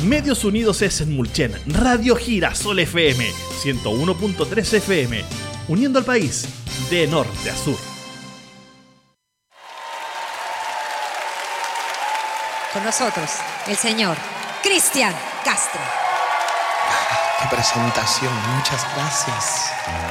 Medios Unidos es en Mulchen, Radio Girasol FM, 101.3 FM, uniendo al país de norte a sur. Con nosotros, el señor Cristian Castro. ¡Qué presentación! Muchas gracias.